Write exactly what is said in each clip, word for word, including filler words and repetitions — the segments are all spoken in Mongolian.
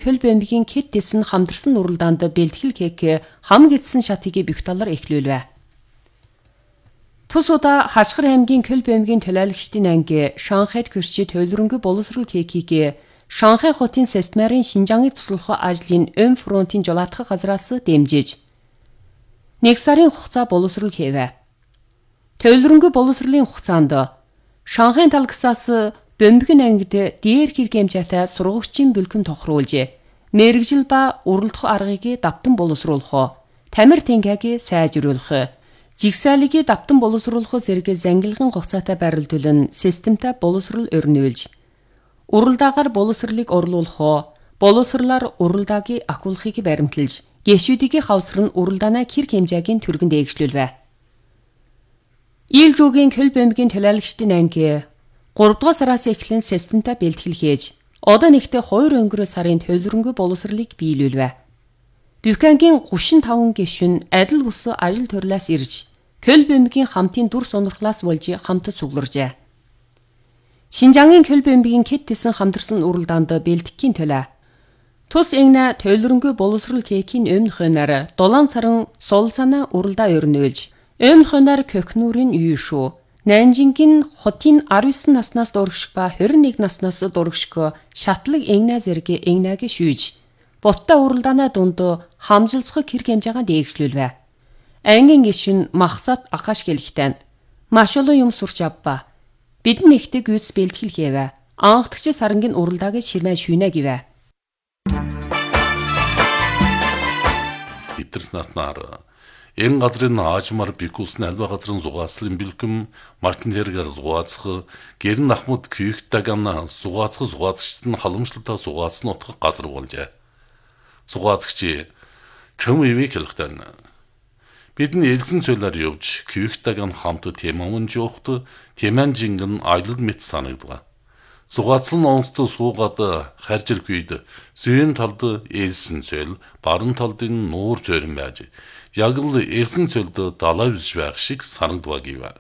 көл бөмбөгийн кэт дэсэн хамдарсан уралдаанд бэлтгэл кек хам гидсэн шатыг бүх талаар эхлүүлвэ. Тус удаа Хашгир аймгийн көл бөмбөгийн төлөөлөгчдийн анги Шанхайд гэрчи төлөвлөрөнгө боловсрол кекийг Шанхай хотын Сестмарын Шинжааныг туслах ажлын өн фронтын жолоодох газраас дэмжиж нэг сарын хугацаа боловсрол хийвэ. Төлөвлөрөнгө боловсролын хугацаанд Шанхайн талгасаас бөмбөгийн ангид дээр хэрэг хэмжээтэй сургагчийн бүлгэн тохируулж мэрэгжил ба уралдах аргыг давтан боловсруулах, тамир тэнгэгийг сайжруулах, жигсаалыг давтан боловсруулах зэрэг зангилгын хугацаатай барилдуулан системтэй боловсрол өрнөөлж, уралдаагаар боловсролыг орлуулах, боловсрлаар уралдааг ахиулахыг баримталж, гишүүдийн хавсар нь уралдаанаа хэрэг хэмжээгийн түргэн дээгшлүүлвэ. Ийлжүүгийн көл бөмбөгийн төлөөлөгчдийн анги гурав дахь сараас эхлэн системтэй бэлтгэл хийж, одоо нэгтээ хоёр өнгөрөө сарын төлөвлөрөнгө боловсролыг биелүүлвэ. Бюкангийн гучин таван гишүүн адил бус ажил төрлөөс ирж, көл бөмбөгийн хамтын дүр сонирхлоос болж хамтд цугларжээ. Шинжаангийн көл бөмбөгийн кэт дэсэн хамдарсан уралдаанд бэлтгэхийн төлөө тус эгнэ төлөвлөрөнгө боловсрол кекийн өмнө хойноор дулаан саран сул санаа уралдаа өрнөөлж, өмнө хойноор Көхнүүрийн Юйшу, Нанжингийн хотын дөрвөн наснаас дурагш ба двадцать один наснаас дурагш шатлаг эгнэ зэрэг эгнэг шүүж, бутта уралдаанаа дунд хамжилцах хэрэг хэмжээгээ дээгшлүүлвэ. Ангийн гишүүн Махсат Акаш гэлэхтэн маш олон юм сурч авба. Бид нэгтээ гүйц бэлтгэл хийвэ. Анхдагч сарангийн уралдааг ширмэ шүүнэ гэвэ. Итерс наснаар энэ газрын аажмар бикусны альва газрын зугааслын бэлгэм Мартин Лергээр зугаацах гэрн ахмад күйхтагана зугаацах зугаацчдын халамжлалтаа зугаацсан утга газар болжээ. Зугаацагч чам ивэг хэлэхтэн бидний элсэн цөлөөр явж күйхтаган хамт темамын жоохт темэн жингэн аялал мэт санагдав. Зугаацсан онцтой суугаад харж ирэх үед зүүн талд элсэн цөл, баруун талд нуур зөрөн байж яг л элсэн цөлд далай биш байх шиг санагдав гэв.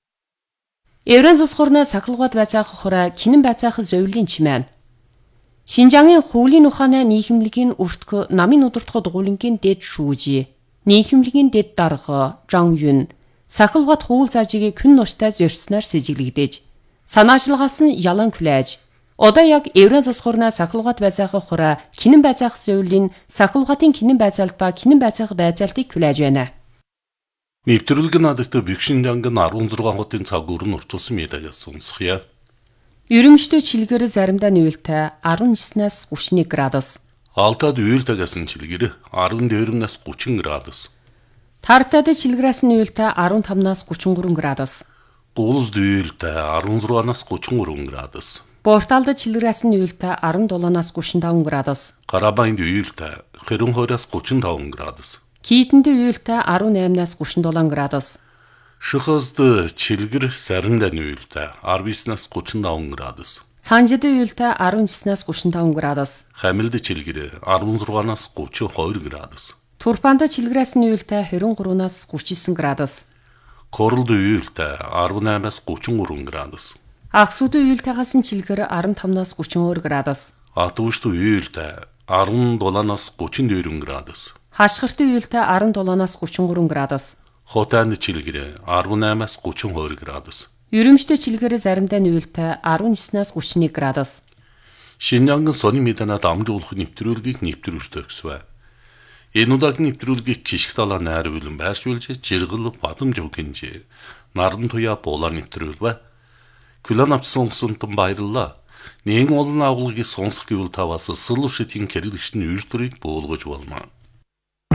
Еврен засхурна сахалгад байцаах хураа кинэн байцаах зөвлөлийн чимээн. Шинжаангийн хуулийн ухааны нийгэмлэгийн өртгө намын удирдах дугуулингийн дэд шүүжи, нийгэмлэгийн дэд дарга Жан Юн сахалгад хуул заажийг күн нуштай зорьсноор сэжиглэгдэж, санаачлагаас нь ялан хүлээж, одоо яг Еврен засхурна сахалгад байцаах хураа кинэн байцаах зөвлөлийн сахалгатын кинэн байцаалт ба кинэн байцаах байцаалтыг хүлээж байна. Нэвтрүүлэг надагт Бэкшинжангийн дөрвөн хотын цаг өрн орчуулсан медалиас сонсхъя. Ерөмжтэй чилгэр заримдаа нүүлтэй дөрвөн тоснаас тридцать один градус. Алтад үйлдэгсэн чилгэр дөрвөн дөрвнээс тридцать градус. Тартад чилгэрээс нүүлтэй дөрвөн тавнаас тридцать три градус. Гуулд үйлдэ дөрвөн шестнаас тридцать три градус. Порталд чилгэрээс нүүлтэй дөрвөн септаас тридцать пять градус. Карабанд үйлдэ тридцать двоос тридцать пять градус. Китэнд үйлдэ дөрвөн восьмаас тридцать семь градус. Шихозд чилгэр сариндаа үйлдэ дөрвөн беснаас тридцать пять градус. Цанжид үйлдэ дөрвөн тоснаас тридцать пять градус. Хамилд чилгэр дөрвөн шестнаас тридцать two градус. Турпанд чилгэрээс үйлдэ двадцать три-наас тридцать девять градус. Королд үйлдэ дөрвөн eight-аас тридцать три градус. Аксууд үйлдэгээс чилгэр дөрвөн five-наас тридцать two градус. Атуушд үйлдэ дөрвөн seven-аас тридцать four градус. Хашгирт үйлдэ дөрвөн seven-аас тридцать три градус. Хотанд чилгэр дөрвөн eight-аас тридцать two градус. Ерөмжтэй чилгэр заримдаа нүүлтэй дөрвөн nine-аас тридцать one градус. Шинжаангийн сони меданад амжуулах нэвтрүүлгийг нэвтрүүлж өгсвэ. Энэ удаагийн нэвтрүүлгийг кишг талаа найруулан байршуулж жиргэл бадамж өгөнж нардан туяа буулаа нэвтрүүлвэ. Күлэн авсан сонсонтон баярлалаа. Нэгэн олон агуулгыг сонсох гэвэл таваас сэлүшитийн кэрэлгчний үйлдвэрийг буулгаж болно.